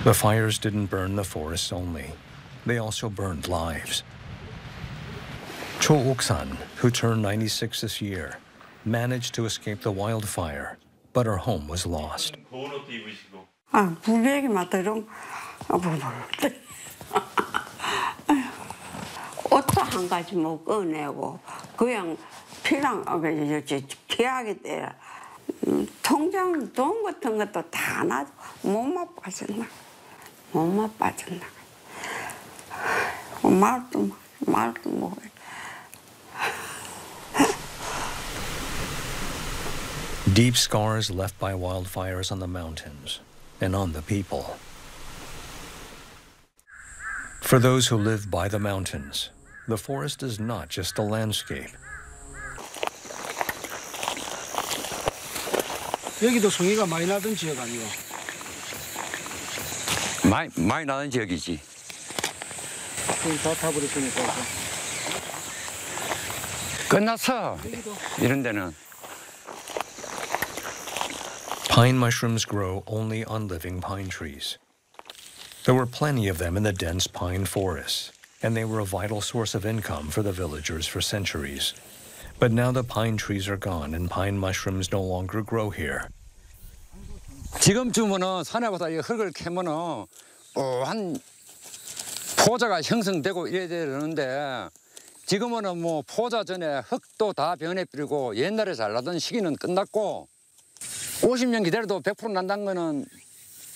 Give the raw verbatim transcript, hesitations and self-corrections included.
The fires didn't burn the forests only. They also burned lives. Cho Ok-san, who turned ninety-six this year, managed to escape the wildfire, but her home was lost. 아, 불백이만 들으면 옷도 한 가지 못 꺼내고 그냥 피랑 계약이 때 통장 돈 같은 것도 다 놔도 몸만 빠졌나 몸만 빠졌나 말도 말도 못해. Deep scars left by wildfires on the mountains and on the people. For those who live by the mountains, the forest is not just a landscape. 여기도 송이가 많이 나던 지역 아니요? 많이 많이 나던 지역이지. 다 타버렸으니까. 끝났어. 이런 데는. Pine mushrooms grow only on living pine trees. There were plenty of them in the dense pine forests, and they were a vital source of income for the villagers for centuries. But now the pine trees are gone and pine mushrooms no longer grow here. 지금쯤은 산에보다 이 흙을 캐면은 어, 한 포자가 형성되고 이래야 되는데 지금은 뭐 포자 전에 흙도 다 변해버리고 옛날에 잘 나던 시기는 끝났고 오십 년 기다려도 백 퍼센트 난다는 거는